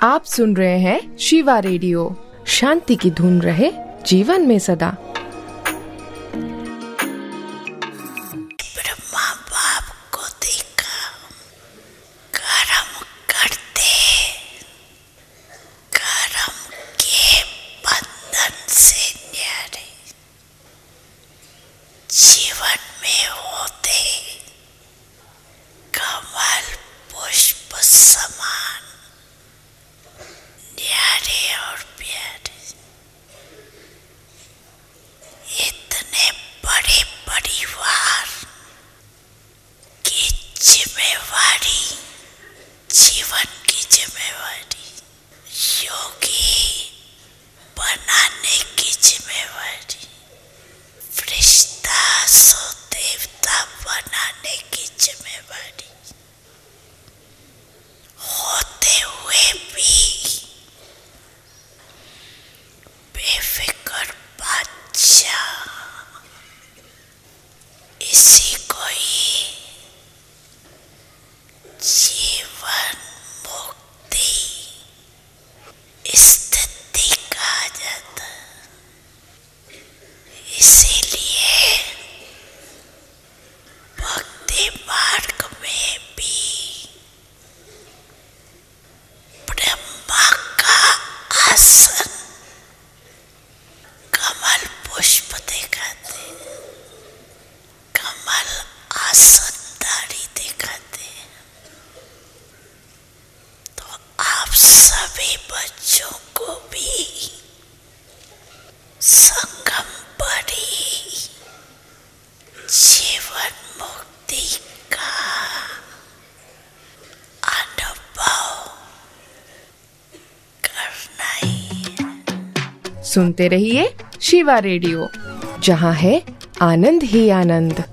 आप सुन रहे हैं शिवा रेडियो। शांति की धुन रहे जीवन में सदा। ब्रह्मा बाप को देखा, कर्म करते, कर्म के बंधन से न्यारे जीवन में होते कमल पुष्प समान न्यारे और प्यारे। इतने बड़े परिवार की जिम्मेवारी, जीवन की जिम्मेवारी, योगी बनाने की जिम्मेवारी, फरिश्ता सो देवता बनाने की जिम्मेवारी होते हुए भी बेफिक्र बादशाह इसी को ही जीवन मुक्ति स्थिति कहा जाता है। इसीलिए भक्ति मार्ग में भी ब्रह्मा का आसन कमल पुष्प दिखाते, कमल आसनदारी दिखाते। तो आप सभी बच्चों को भी संगम परी जीवन मुक्ति का अनुभव करना ही। सुनते रहिए शिवा रेडियो, जहाँ है आनंद ही आनंद।